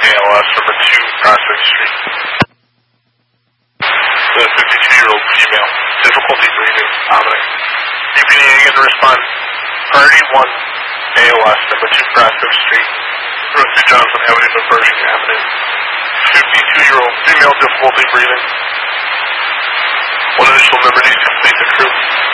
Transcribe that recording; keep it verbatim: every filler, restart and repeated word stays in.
A L S, number two, Prospect Street. The fifty-two-year-old female, difficulty breathing, vomiting. U P D again to respond. Priority one, A L S, number two, Prospect Street. Route two, Johnson Avenue, to Pershing Avenue. fifty-two-year-old female, difficulty breathing. One additional member needs to complete the crew.